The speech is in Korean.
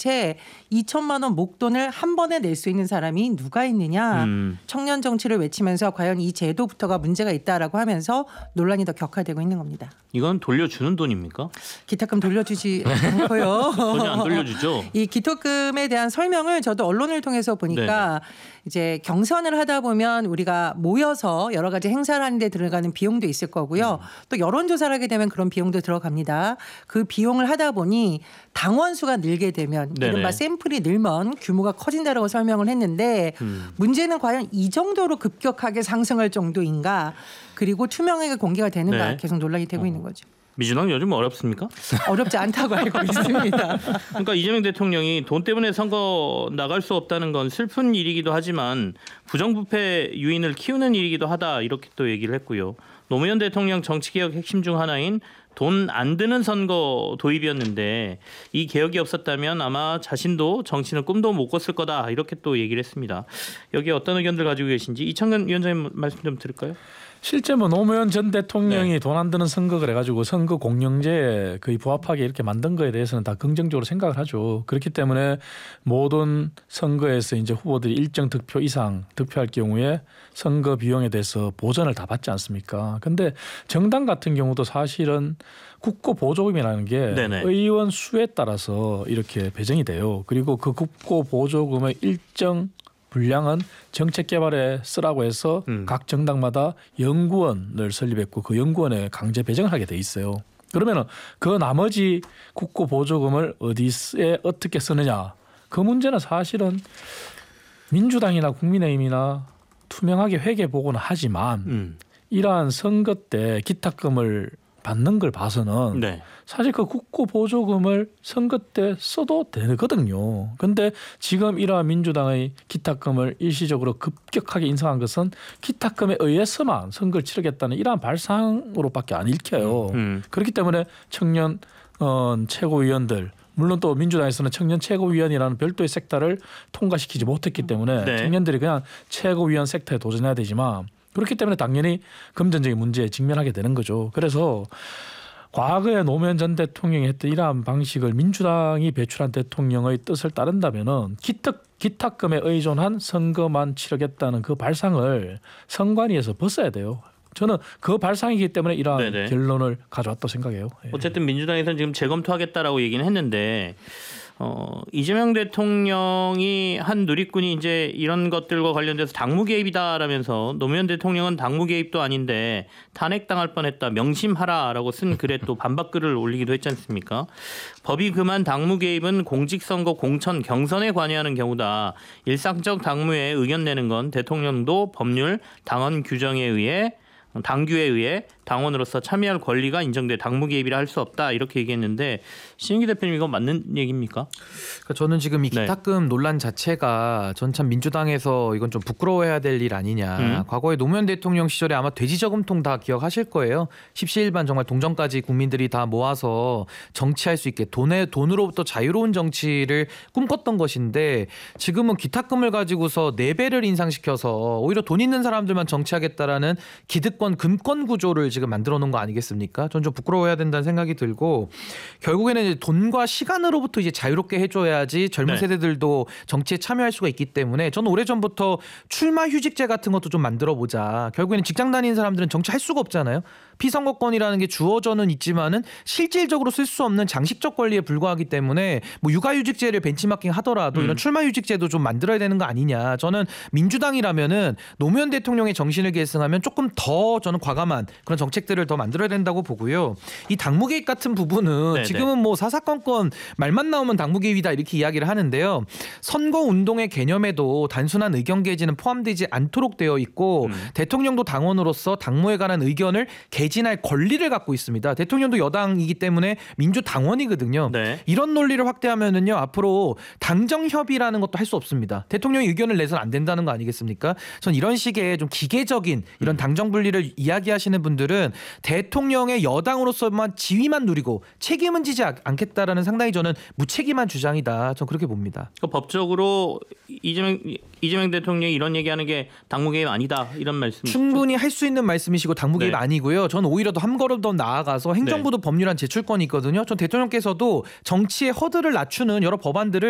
도대체 2천만 원 목돈을 한 번에 낼 수 있는 사람이 누가 있느냐. 청년 정치를 외치면서 과연 이 제도부터가 문제가 있다라고 하면서 논란이 더 격화되고 있는 겁니다. 이건 돌려주는 돈입니까? 기탁금 돌려주지 않고요. 전혀 안 돌려주죠. 이 기탁금에 대한 설명을 저도 언론을 통해서 보니까 이제 경선을 하다 보면 우리가 모여서 여러 가지 행사를 하는 데 들어가는 비용도 있을 거고요. 또 여론조사를 하게 되면 그런 비용도 들어갑니다. 그 비용을 하다 보니 당원 수가 늘게 되면 이른바 샘플이 늘면 규모가 커진다라고 설명을 했는데 문제는 과연 이 정도로 급격하게 상승할 정도인가, 그리고 투명하게 공개가 되는가 계속 논란이 되고 있는 거죠. 민주당 요즘 어렵습니까? 어렵지 않다고 알고 있습니다. 그러니까 이재명 대통령이 돈 때문에 선거 나갈 수 없다는 건 슬픈 일이기도 하지만 부정부패 유인을 키우는 일이기도 하다, 이렇게 또 얘기를 했고요. 노무현 대통령 정치개혁 핵심 중 하나인 돈 안 드는 선거 도입이었는데 이 개혁이 없었다면 아마 자신도 정치는 꿈도 못 꿨을 거다, 이렇게 또 얘기를 했습니다. 여기에 어떤 의견들 가지고 계신지 이창근 위원장님 말씀 좀 들을까요? 실제 뭐 노무현 전 대통령이 돈 안 드는 선거 그래가지고 선거 공영제에 거의 부합하게 이렇게 만든 거에 대해서는 다 긍정적으로 생각을 하죠. 그렇기 때문에 모든 선거에서 이제 후보들이 일정 득표 이상 득표할 경우에 선거 비용에 대해서 보전을 다 받지 않습니까? 근데 정당 같은 경우도 사실은 국고 보조금이라는 게 의원 수에 따라서 이렇게 배정이 돼요. 그리고 그 국고 보조금의 일정 분량은 정책 개발에 쓰라고 해서 각 정당마다 연구원을 설립했고 그 연구원에 강제 배정을 하게 돼 있어요. 그러면은 그 나머지 국고 보조금을 어디에 어떻게 쓰느냐, 그 문제는 사실은 민주당이나 국민의힘이나 투명하게 회계 보고는 하지만 이러한 선거 때 기탁금을 받는 걸 봐서는 사실 그 국고 보조금을 선거 때 써도 되거든요. 그런데 지금 이러한 민주당의 기탁금을 일시적으로 급격하게 인상한 것은 기탁금에 의해서만 선거를 치르겠다는 이러한 발상으로밖에 안 읽혀요. 그렇기 때문에 청년 최고위원들, 물론 또 민주당에서는 청년 최고위원이라는 별도의 섹터를 통과시키지 못했기 때문에 청년들이 그냥 최고위원 섹터에 도전해야 되지만, 그렇기 때문에 당연히 금전적인 문제에 직면하게 되는 거죠. 그래서 과거에 노무현 전 대통령이 했던 이러한 방식을 민주당이 배출한 대통령의 뜻을 따른다면은 기탁금에 의존한 선거만 치르겠다는 그 발상을 선관위에서 벗어야 돼요. 저는 그 발상이기 때문에 이러한 결론을 가져왔다고 생각해요. 어쨌든 민주당에서는 지금 재검토하겠다라고 얘기는 했는데 이재명 대통령이 한 누리꾼이 이제 이런 것들과 관련돼서 당무 개입이다라면서 노무현 대통령은 당무 개입도 아닌데 탄핵당할 뻔했다, 명심하라라고 쓴 글에 또 반박글을 올리기도 했지 않습니까? 법이 금한 당무 개입은 공직선거, 공천, 경선에 관여하는 경우다. 일상적 당무에 의견 내는 건 대통령도 법률, 당원 규정에 의해 당규에 의해 당원으로서 참여할 권리가 인정돼 당무 개입이라 할 수 없다, 이렇게 얘기했는데 신인기 대표님, 이거 맞는 얘기입니까? 그러니까 저는 지금 이 기탁금 논란 자체가 전 참 민주당에서 이건 좀 부끄러워해야 될 일 아니냐. 과거에 노무현 대통령 시절에 아마 돼지저금통 다 기억하실 거예요. 십시일반 정말 동전까지 국민들이 다 모아서 정치할 수 있게 돈으로부터 자유로운 정치를 꿈꿨던 것인데, 지금은 기탁금을 가지고서 4배를 인상시켜서 오히려 돈 있는 사람들만 정치하겠다라는 기득권 금권 구조를 지금 만들어 놓은 거 아니겠습니까? 전 좀 부끄러워해야 된다는 생각이 들고, 결국에는 이제 돈과 시간으로부터 이제 자유롭게 해줘야지 젊은 세대들도 정치에 참여할 수가 있기 때문에 저는 오래전부터 출마 휴직제 같은 것도 좀 만들어 보자. 결국에는 직장 다니는 사람들은 정치할 수가 없잖아요. 피선거권이라는 게 주어져는 있지만은 실질적으로 쓸 수 없는 장식적 권리에 불과하기 때문에 뭐 육아휴직제를 벤치마킹 하더라도 이런 출마휴직제도 좀 만들어야 되는 거 아니냐. 저는 민주당이라면은 노무현 대통령의 정신을 계승하면 조금 더 저는 과감한 그런 정책들을 더 만들어야 된다고 보고요. 이 당무 개입 같은 부분은 지금은 뭐 사사건건 말만 나오면 당무 개입이다 이렇게 이야기를 하는데요. 선거운동의 개념에도 단순한 의견 개진은 포함되지 않도록 되어 있고 대통령도 당원으로서 당무에 관한 의견을 개진할 권리를 갖고 있습니다. 대통령도 여당이기 때문에 민주당원이거든요. 이런 논리를 확대하면은요, 앞으로 당정협의라는 것도 할 수 없습니다. 대통령이 의견을 내서는 안 된다는 거 아니겠습니까? 전 이런 식의 좀 기계적인 이런 당정분리를 이야기하시는 분들은 대통령의 여당으로서만 지위만 누리고 책임은 지지 않겠다라는 상당히 저는 무책임한 주장이다. 전 그렇게 봅니다. 법적으로 이재명 대통령이 이런 얘기하는 게 당무 개입 아니다, 이런 말씀이시죠? 충분히 할 수 있는 말씀이시고 당무 개입 아니고요. 저는 오히려 더 한 걸음 더 나아가서 행정부도 법률안 제출권이 있거든요. 전 대통령께서도 정치의 허들을 낮추는 여러 법안들을